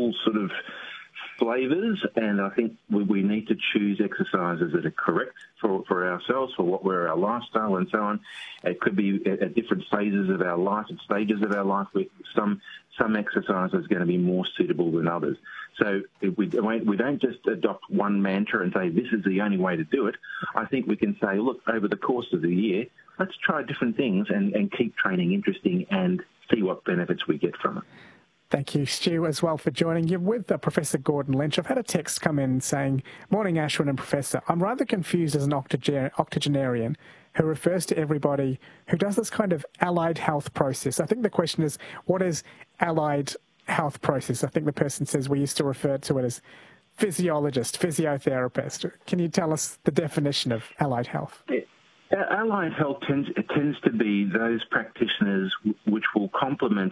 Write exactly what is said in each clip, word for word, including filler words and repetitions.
all sort of flavours, and I think we, we need to choose exercises that are correct for, for ourselves, for what we're our lifestyle and so on. It could be at, at different phases of our life, at stages of our life, where some some exercise is going to be more suitable than others. So if we, we don't just adopt one mantra and say this is the only way to do it. I think we can say, look, over the course of the year, let's try different things and, and keep training interesting and see what benefits we get from it. Thank you, Stu, as well, for joining you with uh, Professor Gordon Lynch. I've had a text come in saying, "Morning, Ashwin and Professor. I'm rather confused as an octogen- octogenarian who refers to everybody who does this kind of allied health process." I think the question is, what is allied health process? I think the person says we used to refer to it as physiologist, physiotherapist. Can you tell us the definition of allied health? Yeah. Allied health tends, it tends to be those practitioners which will complement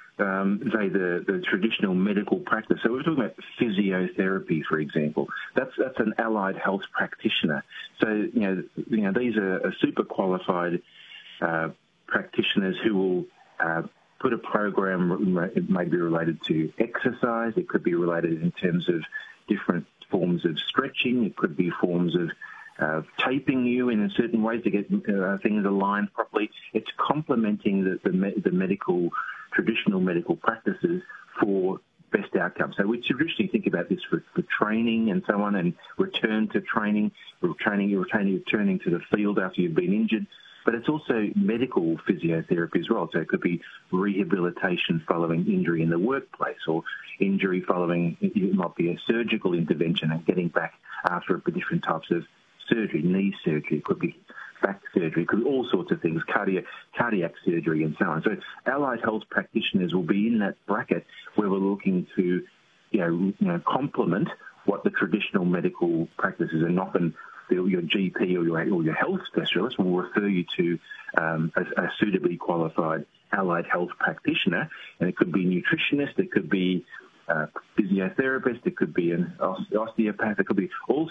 Um, say the, the traditional medical practice. So we're talking about physiotherapy, for example. That's that's an allied health practitioner. So you know, you know these are, are super qualified uh, practitioners who will uh, put a program. It may be related to exercise. It could be related in terms of different forms of stretching. It could be forms of Uh, taping you in a certain way to get uh, things aligned properly. It's complementing the, the, me- the medical, traditional medical practices for best outcomes. So we traditionally think about this for, for training and so on, and return to training, training, you're returning, returning to the field after you've been injured. But it's also medical physiotherapy as well. So it could be rehabilitation following injury in the workplace, or injury following, it might be a surgical intervention and getting back after different types of surgery, knee surgery, it could be back surgery, it could be all sorts of things, cardiac, cardiac surgery and so on. So allied health practitioners will be in that bracket where we're looking to, you know, you know complement what the traditional medical practices, and often your G P or your, or your health specialist will refer you to um, a, a suitably qualified allied health practitioner, and it could be nutritionist, it could be uh, physiotherapist, it could be an osteopath, it could be all